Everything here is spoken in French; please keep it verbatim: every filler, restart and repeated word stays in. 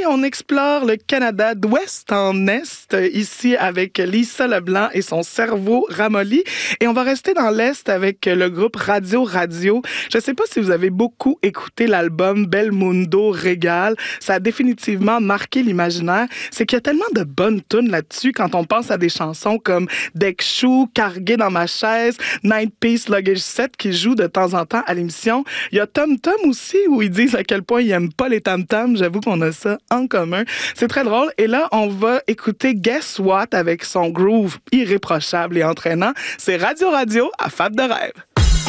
on explore le Canada d'ouest en est, ici avec Lisa Leblanc et son cerveau ramolli. Et on va rester dans l'est avec le groupe Radio Radio. Je ne sais pas si vous avez beaucoup écouté l'album Belmundo Régal. Ça a définitivement marqué l'imaginaire. C'est qu'il y a tellement de bonnes tunes là-dessus quand on pense à des chansons comme Deck Shoe, Cargué dans ma chaise, Nine Piece Luggage Set qui jouent de temps en temps à l'émission. Il y a Tom Tom aussi où ils disent à quel point ils n'aiment pas les tam-tams. J'avoue qu'on a ça en commun. C'est très drôle. Et là, on va écouter Guess What avec son groove irréprochable et entraînant. C'est Radio Radio à Fab de rêve.